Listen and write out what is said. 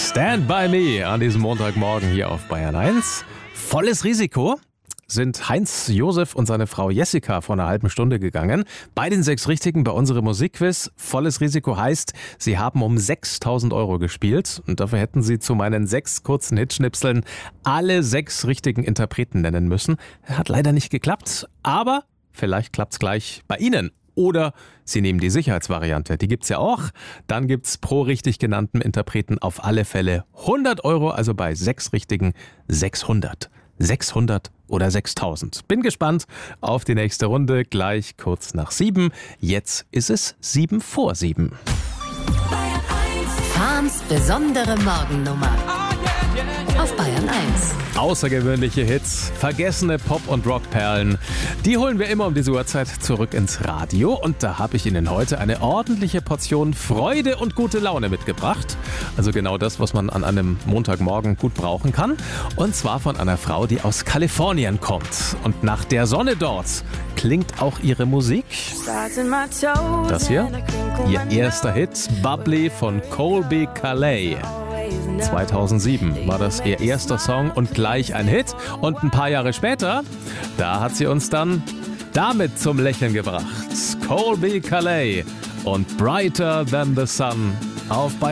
Stand by Me an diesem Montagmorgen hier auf Bayern 1. Volles Risiko sind Heinz Josef und seine Frau Jessica vor einer halben Stunde gegangen. Bei den 6 Richtigen bei unserem Musikquiz. Volles Risiko heißt, sie haben um 6.000 Euro gespielt. Und dafür hätten sie zu meinen 6 kurzen Hitschnipseln alle 6 richtigen Interpreten nennen müssen. Hat leider nicht geklappt, aber vielleicht klappt's gleich bei Ihnen. Oder Sie nehmen die Sicherheitsvariante, die gibt's ja auch. Dann gibt's pro richtig genannten Interpreten auf alle Fälle 100 Euro, also bei 6 Richtigen 600. 600 oder 6.000. Bin gespannt auf die nächste Runde, gleich kurz nach 7. Jetzt ist es 7 vor 7. Fahns besondere Morgennummer auf Bayern 1. Außergewöhnliche Hits, vergessene Pop- und Rockperlen, die holen wir immer um diese Uhrzeit zurück ins Radio. Und da habe ich Ihnen heute eine ordentliche Portion Freude und gute Laune mitgebracht. Also genau das, was man an einem Montagmorgen gut brauchen kann. Und zwar von einer Frau, die aus Kalifornien kommt. Und nach der Sonne dort klingt auch ihre Musik. Das hier, ihr erster Hit, Bubbly von Colby Calais. 2007 war das ihr erster Song und gleich ein Hit. Und ein paar Jahre später, da hat sie uns dann damit zum Lächeln gebracht. Colby Calais und Brighter Than the Sun auf